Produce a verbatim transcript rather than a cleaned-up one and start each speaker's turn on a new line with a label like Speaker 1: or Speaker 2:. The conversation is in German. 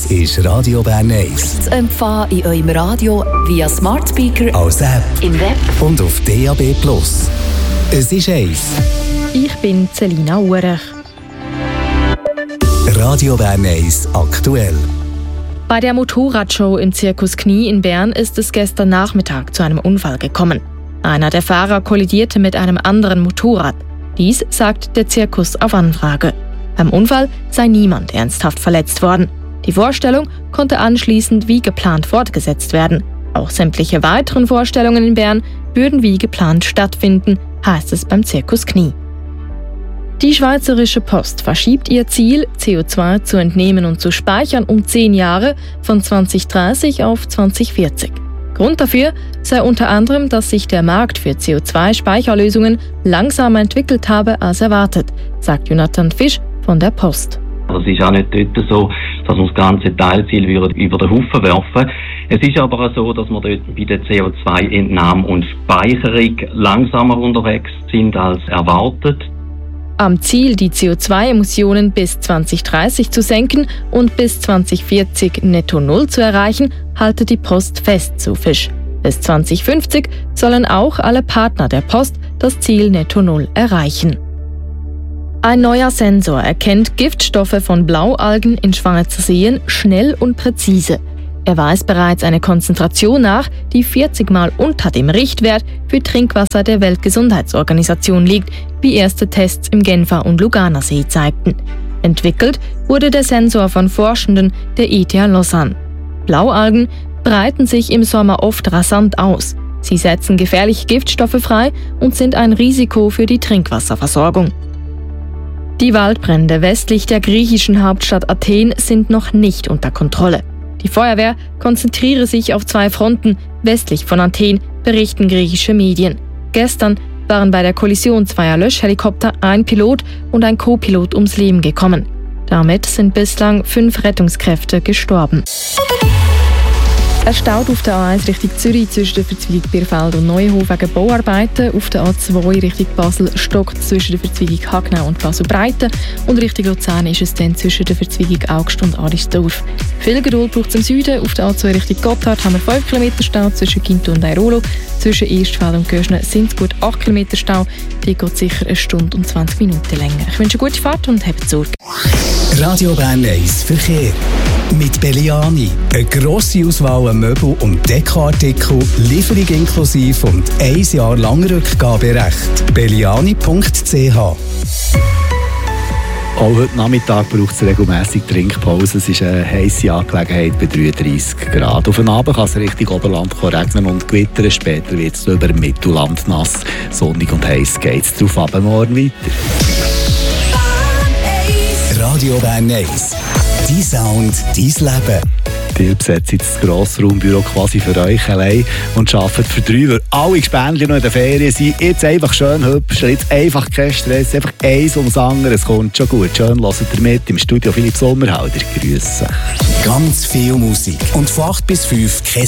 Speaker 1: Das ist Radio Bern eins.
Speaker 2: Zu empfangen in eurem Radio via Smart Speaker,
Speaker 1: als App,
Speaker 2: im Web
Speaker 1: und auf D A B plus. Es ist eins.
Speaker 3: Ich bin Celina Urech.
Speaker 1: Radio Bern eins aktuell.
Speaker 3: Bei der Motorradshow im Zirkus Knie in Bern ist es gestern Nachmittag zu einem Unfall gekommen. Einer der Fahrer kollidierte mit einem anderen Motorrad. Dies sagt der Zirkus auf Anfrage. Beim Unfall sei niemand ernsthaft verletzt worden. Die Vorstellung konnte anschließend wie geplant fortgesetzt werden. Auch sämtliche weiteren Vorstellungen in Bern würden wie geplant stattfinden, heißt es beim Zirkus Knie. Die Schweizerische Post verschiebt ihr Ziel, C O zwei zu entnehmen und zu speichern, um zehn Jahre von zwanzig dreißig auf zwanzig vierzig. Grund dafür sei unter anderem, dass sich der Markt für C O zwei Speicherlösungen langsamer entwickelt habe als erwartet, sagt Jonathan Fisch von der Post.
Speaker 4: Es ist auch nicht dort so, dass wir das ganze Teilziel über den Haufen werfen. Es ist aber auch so, dass wir dort bei der C O zwei Entnahme und Speicherung langsamer unterwegs sind als erwartet.
Speaker 3: Am Ziel, die C O zwei Emissionen bis zwanzig dreißig zu senken und bis zwanzig vierzig netto null zu erreichen, halte die Post fest, so Fisch. Bis zwanzig fünfzig sollen auch alle Partner der Post das Ziel netto null erreichen. Ein neuer Sensor erkennt Giftstoffe von Blaualgen in Schweizer Seen schnell und präzise. Er weist bereits eine Konzentration nach, die vierzig Mal unter dem Richtwert für Trinkwasser der Weltgesundheitsorganisation liegt, wie erste Tests im Genfer und Luganer See zeigten. Entwickelt wurde der Sensor von Forschenden der E T H Lausanne. Blaualgen breiten sich im Sommer oft rasant aus. Sie setzen gefährliche Giftstoffe frei und sind ein Risiko für die Trinkwasserversorgung. Die Waldbrände westlich der griechischen Hauptstadt Athen sind noch nicht unter Kontrolle. Die Feuerwehr konzentriere sich auf zwei Fronten westlich von Athen, berichten griechische Medien. Gestern waren bei der Kollision zweier Löschhelikopter ein Pilot und ein Co-Pilot ums Leben gekommen. Damit sind bislang fünf Rettungskräfte gestorben. Es staut auf der A eins Richtung Zürich zwischen der Verzweigung Birfeld und Neuhof wegen Bauarbeiten. Auf der A zwei Richtung Basel stockt zwischen der Verzweigung Hagnau und Basel-Breiten. Und Richtung Luzern ist es dann zwischen der Verzweigung Augst und Adisdorf. Viel Geduld braucht es im Süden. Auf der A zwei Richtung Gotthard haben wir fünf Kilometer Stau zwischen Ginto und Airolo. Zwischen Erstfeld und Göschne sind es gut acht Kilometer Stau. Die geht sicher eine Stunde und zwanzig Minuten länger. Ich wünsche eine gute Fahrt und habt Sorge.
Speaker 1: Radio Bern eins Verkehr. Mit Belliani. Eine grosse Auswahl an Möbel- und Dekoartikel, Lieferung inklusive und ein Jahr lang Rückgaberecht. belliani punkt c h.
Speaker 5: Auch heute Nachmittag braucht es regelmässig Trinkpause. Es ist eine heisse Angelegenheit bei dreiunddreissig Grad. Auf den Abend kann es Richtung Oberland regnen und gewittern. Später wird es über Mittelland nass. Sonnig und heiß geht es darauf ab morgen weiter.
Speaker 1: Radio Bern eins. Dein Sound, dein Leben.
Speaker 5: Ihr besetzt jetzt das Grossraumbüro quasi für euch allein und arbeitet für drei, weil alle Gespendli noch in der Ferien sind. Jetzt einfach schön hübsch, jetzt einfach kein Stress, einfach eins ums andere, es kommt schon gut. Schön hört ihr mit im Studio Philipp Sommerhalder. Grüße.
Speaker 1: Ganz viel Musik und von acht bis fünf kein